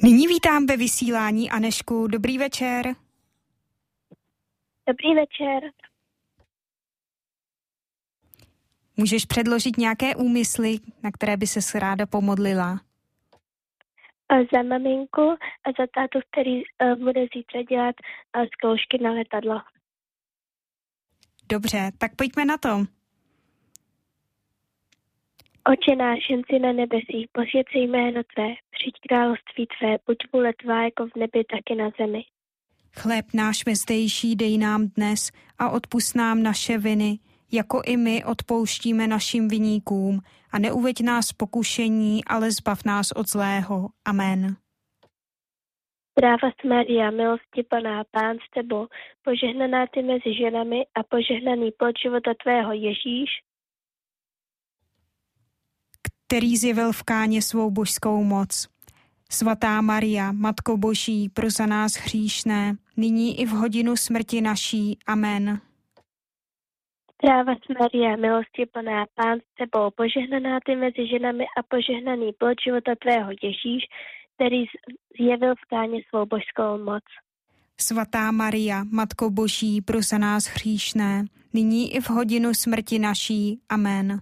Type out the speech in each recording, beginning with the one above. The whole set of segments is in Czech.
Nyní vítám ve vysílání Anežku. Dobrý večer. Dobrý večer. Můžeš předložit nějaké úmysly, na které by ses ráda pomodlila? Za maminku a za tátu, který bude zítra dělat zkoušky na letadlo. Dobře, tak pojďme na to. Oče náš, jen si na nebesích, posvěd se jméno tvé, přijď království tvé, buď vůle tvá jako v nebi, tak i na zemi. Chléb náš vezdejší dej nám dnes a odpusť nám naše viny, jako i my odpouštíme našim viníkům, a neuveď nás pokušení, ale zbav nás od zlého. Amen. Zdráva Maria, milosti plná, Pán s tebou, požehnaná ty mezi ženami a požehnaný plod života tvého Ježíš, který zjevil v Káně svou božskou moc. Svatá Maria, Matko Boží, pro za nás hříšné, nyní i v hodinu smrti naší. Amen. Zdráva Maria, milosti plná, Pán s tebou, požehnaná ty mezi ženami a požehnaný plod života tvého Ježíš, který zjevil v Káně svou božskou moc. Svatá Maria, Matko Boží, pro za nás hříšné, nyní i v hodinu smrti naší. Amen.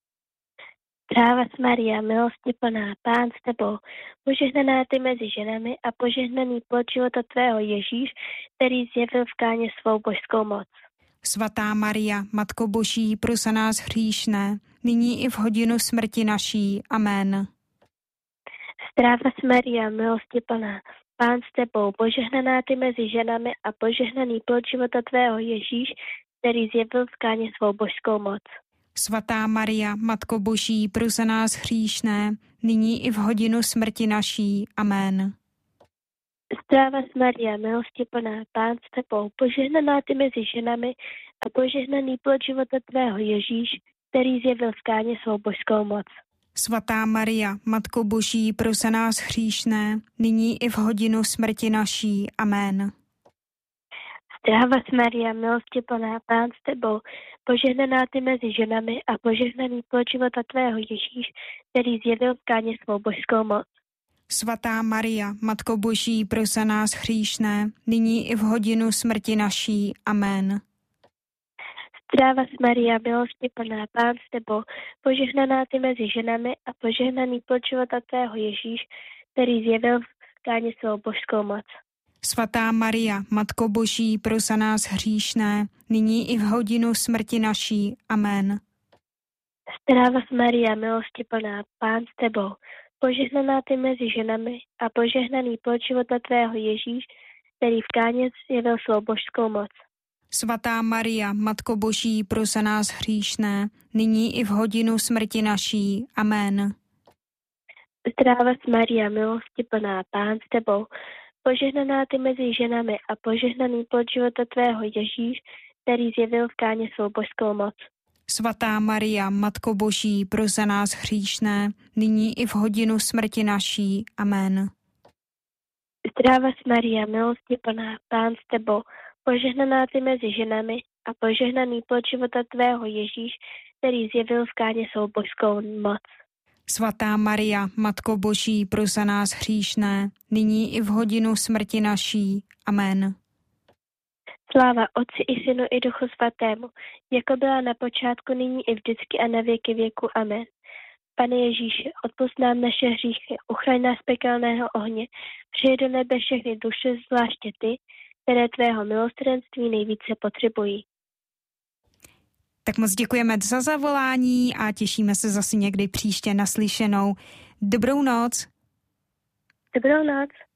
Zdráva Maria, milosti plná, Pán s tebou, požehnaná ty mezi ženami a požehnaný plod života tvého Ježíš, který zjevil v Káně svou božskou moc. Svatá Maria, Matko Boží, pro za nás hříšné, nyní i v hodinu smrti naší. Amen. Zdráva Maria, milosti plná, Pán s tebou, požehnaná ty mezi ženami a požehnaný plod života tvého Ježíš, který zjevil v Káně svou božskou moc. Svatá Maria, Matko Boží, pro za nás hříšné, nyní i v hodinu smrti naší. Amen. Zdráva Maria, milosti plná, Pán s tebou, požehnaná ty mezi ženami a požehnaný plod života tvého Ježíš, který zjevil v Káně svou božskou moc. Svatá Maria, Matko Boží, pro za nás hříšné, nyní i v hodinu smrti naší. Amen. Zdráva Maria, milosti plná, Pán s tebou, požehnaná ty mezi ženami a požehnaný plod života tvého Ježíš, který zjevil v Káně svou božskou moc. Svatá Maria, Matko Boží, pro za nás hříšné, nyní i v hodinu smrti naší. Amen. Zdráva Maria, milosti plná, Pán s tebou, požehnaná ty mezi ženami a požehnaný plod života tvého Ježíš, který zjevil v Káně svou božskou moc. Svatá Maria, Matko Boží, pro za nás hříšné, nyní i v hodinu smrti naší. Amen. Zdráva Maria, milosti plná, Pán s tebou, požehnaná ty mezi ženami a požehnaný plod života tvého Ježíš, který v Káně zjevil svou božskou moc. Svatá Maria, Matko Boží, pro za nás hříšné, nyní i v hodinu smrti naší. Amen. Zdráva Maria, milosti plná, Pán s tebou, požehnaná ty mezi ženami a požehnaný plod života tvého Ježíš, který zjevil v Káně svou božskou moc. Svatá Maria, Matko Boží, pro za nás hříšné, nyní i v hodinu smrti naší. Amen. Zdráva Maria, milosti plná, Pán s tebou, požehnaná ty mezi ženami a požehnaný plod života tvého Ježíš, který zjevil v Káně svou božskou moc. Svatá Maria, Matko Boží, pro za nás hříšné, nyní i v hodinu smrti naší. Amen. Sláva Otci i Synu i Duchu Svatému, jako byla na počátku, nyní i vždycky a na věky věku. Amen. Pane Ježíši, odpusť nám naše hříchy, uchraň nás pekelného ohně, přijď do nebe všechny duše, zvláště ty, které tvého milosrdenství nejvíce potřebují. Tak moc děkujeme za zavolání a těšíme se zase někdy příště naslyšenou. Dobrou noc. Dobrou noc.